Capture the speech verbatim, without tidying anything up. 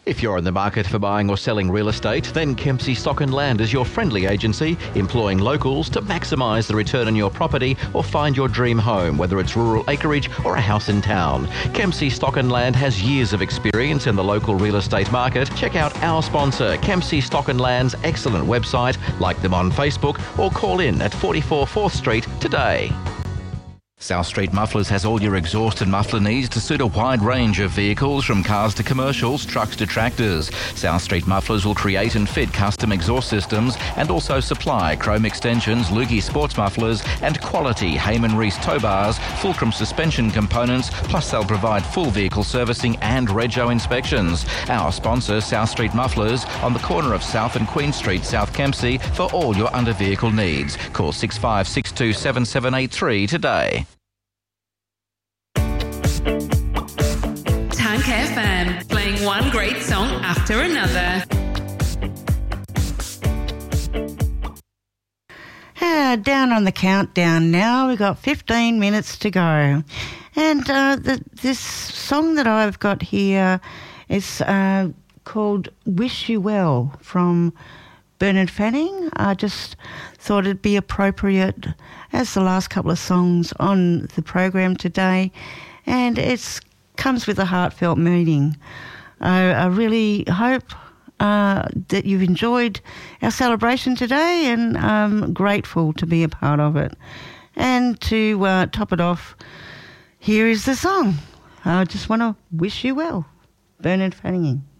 If you're in the market for buying or selling real estate, then Kempsey Stock and Land is your friendly agency, employing locals to maximise the return on your property or find your dream home, whether it's rural acreage or a house in town. Kempsey Stock and Land has years of experience in the local real estate market. Check out our sponsor, Kempsey Stock and Land's excellent website, like them on Facebook, or call in at forty-four fourth Street today. South Street Mufflers has all your exhaust and muffler needs to suit a wide range of vehicles, from cars to commercials, trucks to tractors. South Street Mufflers will create and fit custom exhaust systems and also supply chrome extensions, Lukey sports mufflers and quality Heyman Reese tow bars, Fulcrum suspension components, plus they'll provide full vehicle servicing and rego inspections. Our sponsor, South Street Mufflers, on the corner of South and Queen Street, South Kempsey, for all your under vehicle needs. Call six five six two seven seven eight three today. Tank F M, playing one great song after another. Uh, down on the countdown now. We've got fifteen minutes to go. And uh, the, this song that I've got here is uh, called Wish You Well from Bernard Fanning. I just thought it'd be appropriate as the last couple of songs on the program today. And it's comes with a heartfelt meaning. I, I really hope uh, that you've enjoyed our celebration today, and I'm grateful to be a part of it. And to uh, top it off, here is the song. I just want to wish you well. Bernard Fanning.